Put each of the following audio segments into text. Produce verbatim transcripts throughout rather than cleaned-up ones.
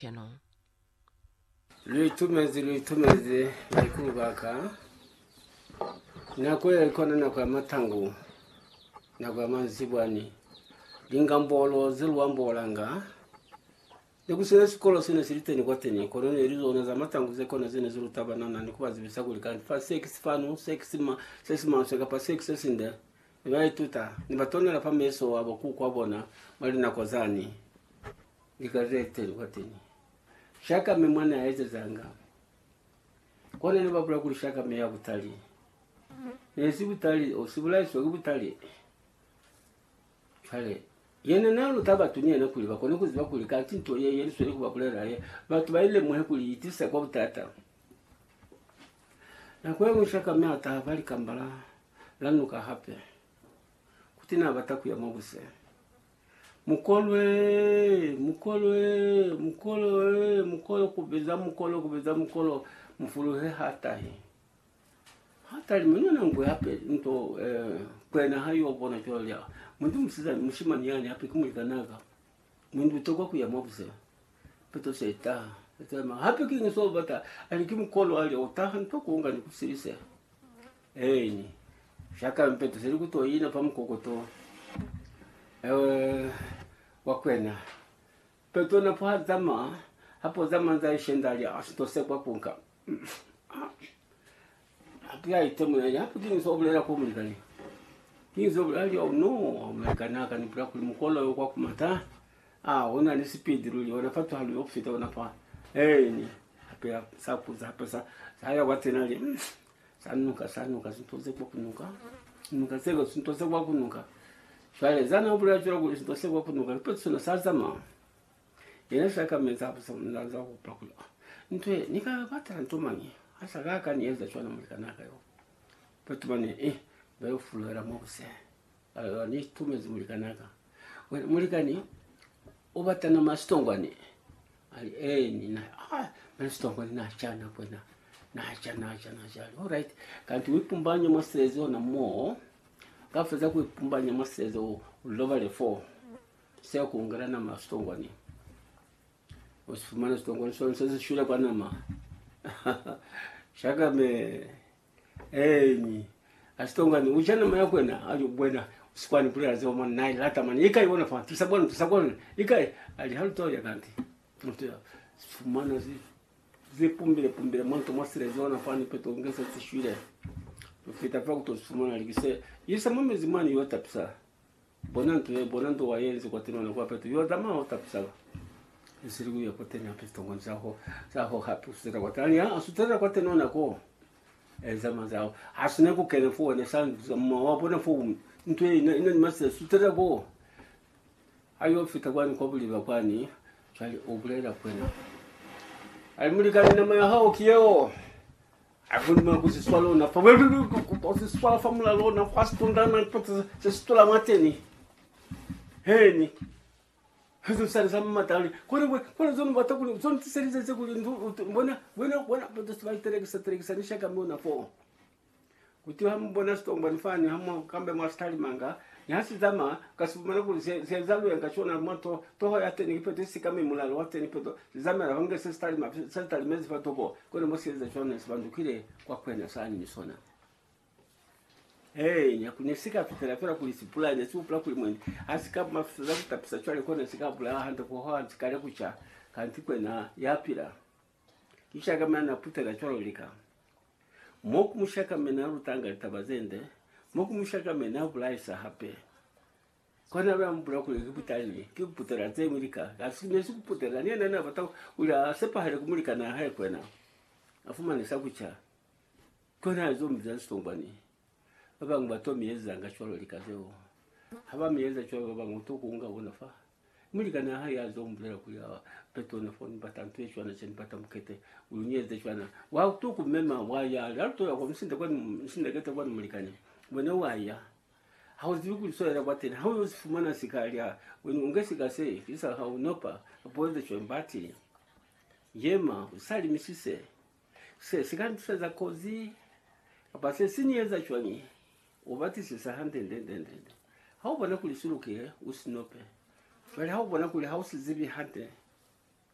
channel. Luitumezi luitumezi laikubaka nakwe kona na kwa matangu na kwa manzibwani lingambolo zilwambolanga nekusene sikolo sene siliteni kwateni kono erizo za matangu ze kona zene zilutabanana nikubaza bisagulika fa six fanu six ma six ma seka pa six sinde nibai tuta nibatonera pa meso abo kukwabona mali nakozani ndigazete kwateni shaka memwana yaeze zanga kone ne babula kuli shaka me ya butali nesi butali osibula iso butali kale yene nalo tabatunie na kuli bakone kuziba kuli kati nto ye yeli sori kubakulera ye batu baile muhe kuli itisa kwa butata na kwa shaka me ata bali kambala lanuka hape kutina bataku ya mabuse mukolwe mukolwe mukolwe mukolo kubeza mukolo kubeza mukolo mfuluhe hatahi hatali mwenye ngwe hape nto eh kwena hayo bona cholia mundu msiza mushimani yani hape kumulikanaga mundu tokwa kuya mobuse peto seta etema hape kingi so bata aliki mukolo ali otaha ntoko unga nikusirise eh ni shaka mpeto seri kutoyina pa mukokoto ewe wakwena peto na pa zama hapo zama za shendali asitose kwa kunka apia itemu ya hapo kingi sobulera ko mulikani kingi sobulali au no mekana kan pra kuli mukolo kwa kumata ah ona ni speed ruli ona fatu halu yofita ona pa eh ni apia sapu za pesa saya watenali sanuka sanuka sintoze kwa kunuka nuka sego sintoze kwa kunuka shale zana ubula chura kuli sintoze kwa kunuka peto na sazama yena shaka menza hapo mnaanza kupakula ntwe nika batara ntomani asa gaka niweza chwana mulikanaka yo peto bane eh bayo fulera mobuse ala ni tumezi mulikanaka mulikani obatana mastongwani ali eh ni na ah mastongwani na chana kwena na chana chana chana all right kanti wipumbanya mastrezo na mo kafaza kuipumbanya mastrezo level four sio kuongera na mastongwani usifumana stongwani so sasa shule kwa nama shaka me eh ni astongwani uchana maya kwena ayo bwena usikwani kule azio mwana nai lata mani ikai wona fa tisabona tisabona ikai ali haluto ya kanti mtu fumana zi zipumbile pumbile mwanto mastrezo na fani peto ngesa tishule ufita fa kutosumana ligise yisa mame zimani yota pisa bonanto bonanto wa yenzi kwa tino na kwa peto yota ma yota pisa isirigu ya kwa tena peto ngonza ho za ho hapu sura kwa tania asutera kwa teno na ko ezama zao hasune ku kene fo ne san mo wa bona fo ntwe ina ina masa sutera ko ayo fita kwani ko buli bakwani chali obulera kwena alimulika na maya hao kiyo akuni makusi swalo na fa wewe ko se swala famula lo na fast ndana poto se stola mateni heni hazo sare sama matali kone kone zonu batakuli zonu tiserize zekuli mbona mbona mbona poto swala tereka tereka sanisha kama una fo kuti hambona stomba nifani hamo kambe mastali manga yasi zama kasumana kuli se zalu yakachona moto toho yate ni peto sikame mulalo wate ni peto zama na vange se stali ma se stali mezi fatoko kone mosiza chona sibandukire kwa kwena sani ni sona eh nyakunisika tutela pera kuli sipula ne supula kuli mwendi asika mafuza kutapisa chwale kone sika pula handa ko ho antikale kucha kanti kwena yapira kisha kama na putela chwalo lika moku mushaka mena rutanga tabazende moku mushaka mena bulaisa hape kona ba mbura kuli kibutali kibutera zemulika asine sikuputera ni nana bata ula sepa hale kumulika na haye kwena afuma ni sakucha kona zo mzanzi stombani baba ngbato mieza ngacholo likazeo haba mieza cholo baba ngutuku unga unafa mulika na haye azo mbura kuli peto na foni batantu chwana chen batamkete unyeze chwana wa tuku mema wa ya alto ya komsinde kwa msinde kete kwa mulikani bwana waya hauzi kulisoera kwa tena hauzi fumana sikalia wenu ungesika sei kisa haunopa boze chombati yema usali misise se sikantu za kozi abase sinieza chwani ubati sisa hande ndende ndende hau bwana kulisuluke usinope bali hau bwana kuli hausi zibi hande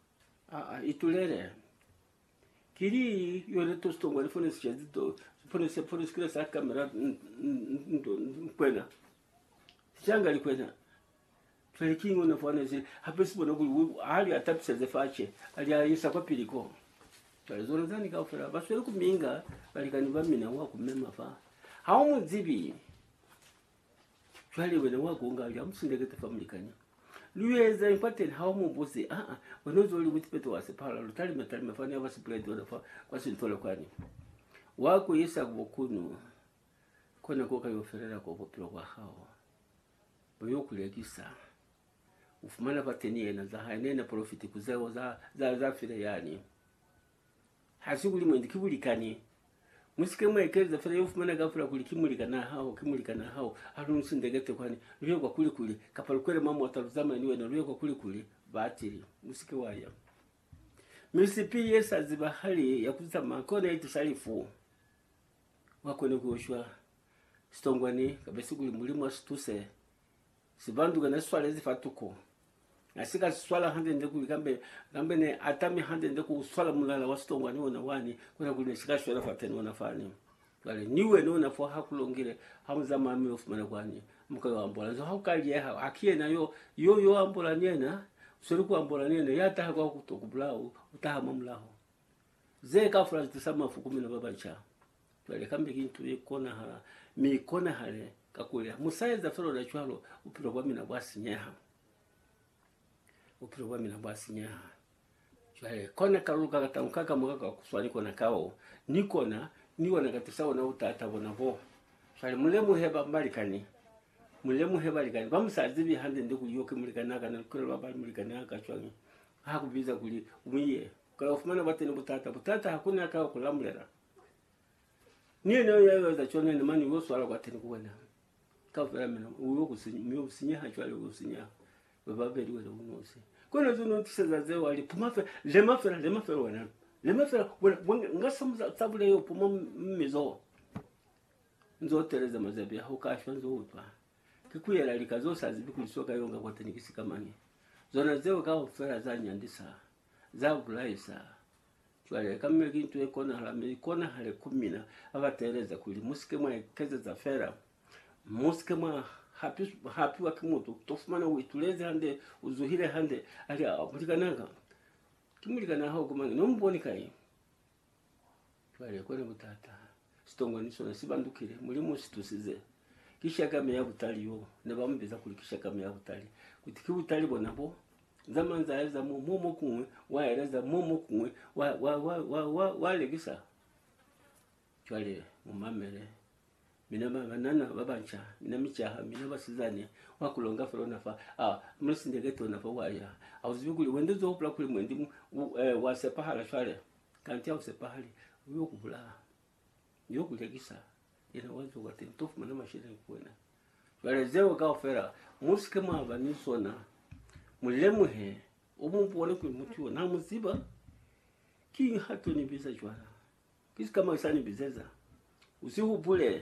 a itulele kiri yole to stongo le fone se to fone se fone skira sa kamera kwena changa likwena Felikingo na fone se hapesi bona bulu ali atapisa ze fache ali ayisa kwa piliko talizona zani ka ofera baswele kuminga balikani bamina wa kumema fa hawo mudzibi twali wena wa gonga ali amsindeke family kanya luyeza important hawo mubuzi a a wenozo li with peto wase pala lutali metali mafani aba spread wala fa kwa sintola kwani wako yesa kubokunu kona koka yoferera ko popilo kwa hawo boyo kulekisa ufumana pateni na za haine profit kuzao za za za fire yani hasuguli mwendi kibulikani musike mwekeza fire ufumana gafura kulikimulikana hao kimulikana hao arunsi ndegete kwani ruyo kwa kuli kuli kapalukwele mama wataruzama niwe na ruyo kwa kuli kuli batiri musike waya misipi yesa zibahali ya kuzama kona itu salifu wako ne kuoshwa stongwani kabesuguli mulimo asituse sibandu kana swala zifatuko asika swala hande ndeku kambe kambe ne atami hande ndeku swala mulala wasitongwa ni wona wani kuna kule shika shwala fateni wona fani wale niwe no na fo hakulongire hamza mami ofumana kwani muka wambola zo hakali ha akiye nayo yo yo ambola nyena sori ku ambola nyena yata kwa kutokubulao utaha mamlaho ze ka fraz tisama fukumi na baba cha wale kambe kintu yekona hala mi kona hale kakule musaiza fero la chwalo upiro kwa mina bwasi nyaha upiro kwa mina bwasi nyaha chwale kona karuka katamkaka mwaka kuswali kona kao nikona niwana katisawo na utata bona bo chwale mulemu heba mbalikani mulemu heba likani bamusazibi hande ndiku yoke mulikana kana kule baba mulikana akachwangi hakubiza kuli umiye kwa ufumana batene butata butata hakuna kao kulamulera niye nayo yayo za chone ne mani wo swala kwa tene kuwena ka fera mena uyo kusinya miyo kusinya hachwale kusinya baba beli wala unose kono zono tiseza ze wali pumafe je mafera je mafera wana je mafera ngasamza tabule yo puma mizo nzo tereza mazabi hukashwa nzo utwa kikuyela likazo sazibi kulisoka yonga kwa tene kisikamani zona zewe ka fera za nyandisa za bulaisa chwale kama kintu ekona hala ikona hale kumina abatereza kuli musike mwa keze za fera musike mwa happy happy wa kimutu tofumana wituleze hande uzuhire hande ali amulikananga kimulikana hao kumangi nomboni kai chwale kone butata stongo niso na sibandukire muri musitusize kisha kama ya butali yo ne bambiza kuli kisha kama ya butali kutiki butali bonabo zamanza za momo kumwe waeleza momo kumwe wa wa wa wa wa walegisa chwale mumamere mina banana babancha mina michaha mina basizani wakulonga frona fa ah mlisindegete na fa waya awuzibiguli wendezo opla kuli mwendi wa sepahala chwale kanti au sepahali uyo kubula yo kulegisa ina wanzo kwa tentofu mana mashine kuena chwale zewe ka ofera musike mwa nisona mulemuhe umumpu wale kumutiwa na musiba ki hatu ni bisa chwala kisi kama isani bizeza usihupule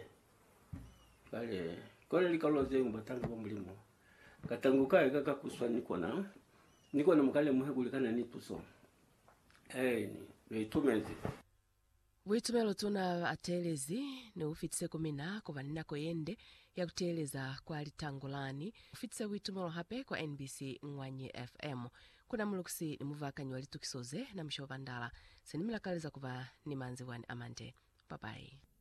kale kole likaloze mbatanga kwa mulimo katanguka eka kuswa niko na niko na mukale muhe kulikana ni tuso eh ni itumezi Witumelo tuna atelezi ni ufitse kumina kuvanina koyende ya kuteleza kwa litangulani. Ufitse witumelo hape kwa N B C Ngwanyi F M. Kuna mulukusi ni muvakanyi walitukisoze na mshovandala. Senimila kaleza kuva ni manzi wani amante. Bye bye.